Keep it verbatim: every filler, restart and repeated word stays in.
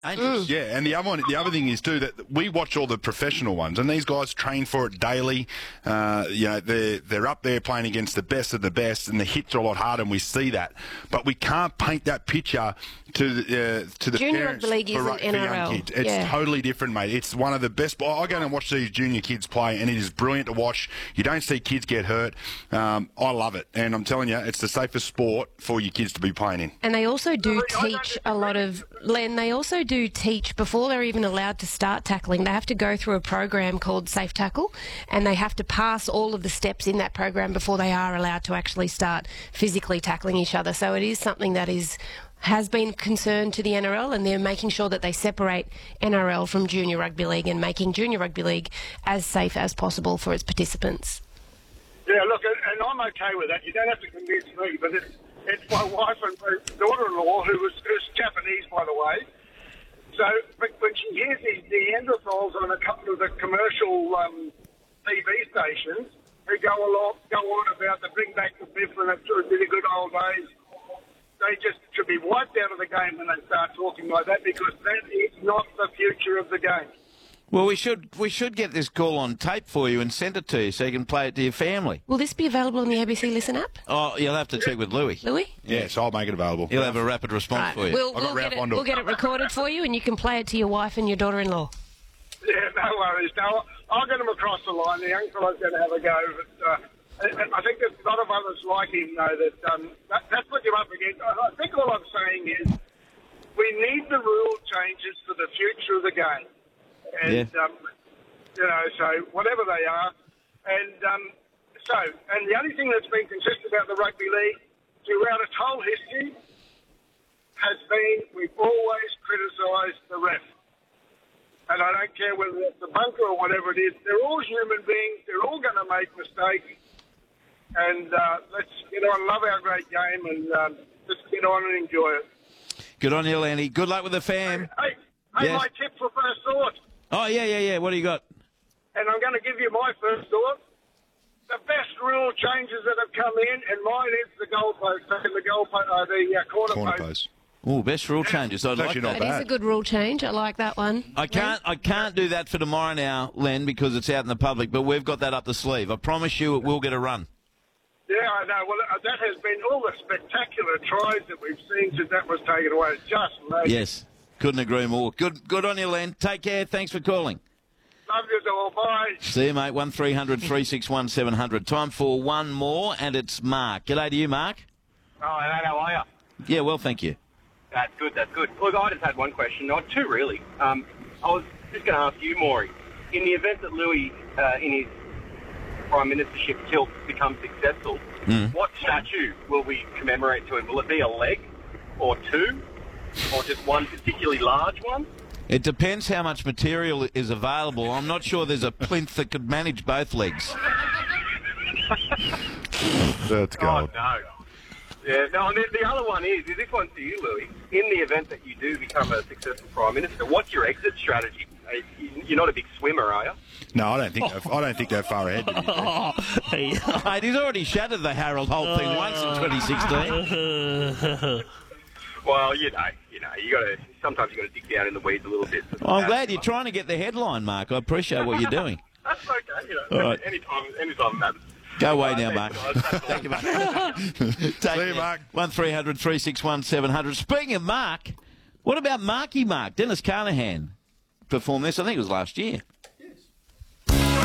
Mm. Yeah, and the other one, the other thing is too that we watch all the professional ones, and these guys train for it daily. Uh, you know, they're they're up there playing against the best of the best, and the hits are a lot harder, and we see that. But we can't paint that picture to the uh, to the Junior parents rugby league for, isn't for N R L. young kids. It's Yeah. totally different, mate. It's one of the best. I go and watch these junior kids play, and it is brilliant to watch. You don't see kids get hurt. Um, I love it, and I'm telling you, it's the safest sport for your kids to be playing in. And they also do teach a lot of, Len, they also do teach, before they're even allowed to start tackling, they have to go through a program called Safe Tackle, and they have to pass all of the steps in that program before they are allowed to actually start physically tackling each other. So it is something that is has been concerned to the N R L, and they're making sure that they separate N R L from Junior Rugby League and making Junior Rugby League as safe as possible for its participants. Yeah, look, and and I'm okay with that. You don't have to convince me, but it's, it's my wife and my daughter-in-law, who was who's Japanese, by the way. So, but when she hears these Neanderthals on a couple of the commercial um, T V stations who go along, go on about the bring back the biff and it's really good old days, they just should be wiped out of the game when they start talking like that, because that is not the future of the game. Well, we should we should get this call on tape for you and send it to you so you can play it to your family. Will this be available on the A B C Listen app? Oh, you'll have to check with Louis. Louis? Yes, I'll make it available. He'll have a rapid response Right. for you. We'll, I've got we'll, Ralph get it, onto we'll it. get it recorded for you, and you can play it to your wife and your daughter-in-law. Yeah, no worries. No, I'll get him across the line. The young fella's going to have a go. But, uh, and and I think there's a lot of others like him, though, that, um, that that's what you're up against. I I think all I'm saying is we need the rule changes for the future of the game. And, Yeah. um, you know, so whatever they are. And um, so, and the only thing that's been consistent about the rugby league throughout its whole history has been we've always criticised the ref. And I don't care whether it's a bunker or whatever it is. They're all human beings. They're all going to make mistakes. And uh, let's get on, love our great game, and um, just get on and enjoy it. Good on you, Lanny. Good luck with the fam. Hey, hey Yes. my tip for first thought, Oh, yeah, yeah, yeah. What do you got? and I'm going to give you my first thought. The best rule changes that have come in, and mine is the goalpost, taking the goalpost, uh, the uh, corner, Corner post. post. Oh, best rule changes. I'd It's like actually that. not That is bad. a good rule change. I like that one. I can't I can't do that for tomorrow now, Len, because it's out in the public, but we've got that up the sleeve. I promise you it will get a run. Yeah, I know. Well, uh, that has been all the spectacular tries that we've seen since that was taken away. It's just amazing. Yes. Couldn't agree more. Good good on you, Len. Take care. Thanks for calling. Love you all. Bye. See you, mate. one three hundred three six one seven hundred. Time for one more, and it's Mark. G'day to you, Mark. Oh, hello, how are you? Yeah, well, thank you. That's good, that's good. Look, I just had one question, not two really. Um, I was just going to ask you, Maury, in the event that Louis, uh, in his Prime Ministership tilt, becomes successful, Mm. what statue will we commemorate to him? Will it be a leg, or two, or just one particularly large one? It depends how much material is available. I'm not sure there's a plinth that could manage both legs. That's gold. Oh, no. Yeah, no, and the, the other one is, is this one's to you, Louis. In the event that you do become a successful Prime Minister, what's your exit strategy? Uh, you- You're not a big swimmer, are you? No, I don't think they're, I don't think they're far ahead. To be fair. Mate, he's already shattered the Harold Holt thing once in twenty sixteen. Well, you know, you know, you got to sometimes you got to dig down in the weeds a little bit. I'm glad you're trying to get the headline, Mark. I appreciate what you're doing. That's okay, you know. All right. Anytime, anytime matters. Go away Uh, now, Mark. thanks, guys. That's all. Thank you, Mark. Take See you, care. Mark. one three hundred three six one seven hundred. Speaking of Mark, what about Marky Mark? Dennis Carnahan performed this, I think it was last year.